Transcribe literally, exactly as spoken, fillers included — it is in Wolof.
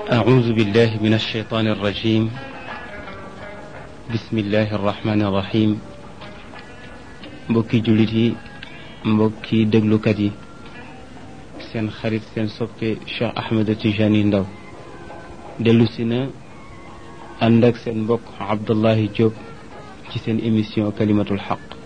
أعوذ بالله من الشيطان الرجيم. بسم الله الرحمن الرحيم. mbokki jullit yi, mbokki déglukat yi, seen xarit seen soppe Cheikh Ahmed Tijani Ndaw dellusi na ànd ak seen mbokk Abdullahi Diop ci seen émission kalimatul xaq.